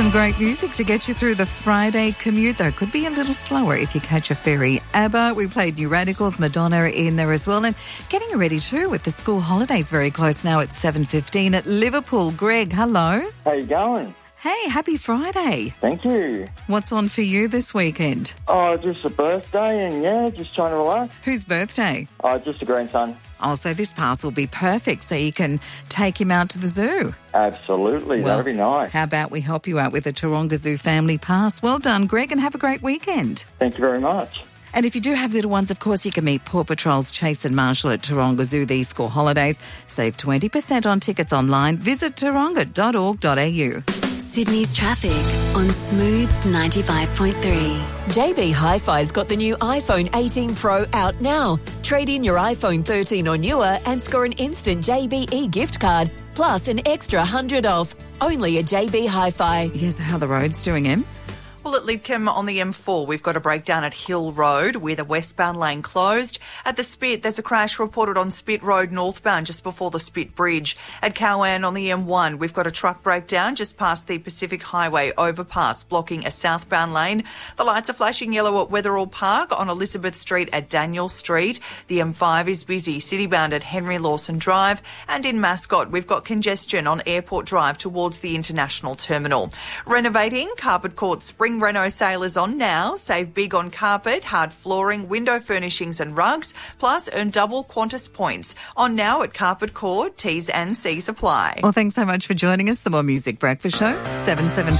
Some great music to get you through the Friday commute, though. Could be a little slower if you catch a ferry. ABBA, we played New Radicals, Madonna in there as well. And getting you ready too with the school holidays very close now at 7:15 at Liverpool. Greg, hello. How you going? Hey, happy Friday. Thank you. What's on for you this weekend? Oh, just a birthday and, just trying to relax. Whose birthday? Oh, just a grandson. Oh, so this pass will be perfect so you can take him out to the zoo. Absolutely, Well, that'd be nice. How about we help you out with the Taronga Zoo family pass? Well done, Greg, and have a great weekend. Thank you very much. And if you do have little ones, of course, you can meet Paw Patrol's Chase and Marshall at Taronga Zoo these school holidays. Save 20% on tickets online. Visit taronga.org.au. Sydney's traffic on Smooth 95.3. JB Hi-Fi's got the new iPhone 18 Pro out now. Trade in your iPhone 13 or newer and score an instant JBE gift card, plus an extra 100 off. Only at JB Hi-Fi. Here's how the road's doing, Em. Well, at Lidcombe on the M4, we've got a breakdown at Hill Road with a westbound lane closed. At the Spit, there's a crash reported on Spit Road northbound just before the Spit Bridge. At Cowan on the M1, we've got a truck breakdown just past the Pacific Highway overpass, blocking a southbound lane. The lights are flashing yellow at Wetherall Park on Elizabeth Street at Daniel Street. The M5 is busy, citybound at Henry Lawson Drive. And in Mascot, we've got congestion on Airport Drive towards the International Terminal. Renovating, Carpet Court Spring Reno sale is on now. Save big on carpet, hard flooring, window furnishings and rugs, plus earn double Qantas points. On now at Carpet Court, T's and C's apply. Well, thanks so much for joining us. The More Music Breakfast Show, 7:17.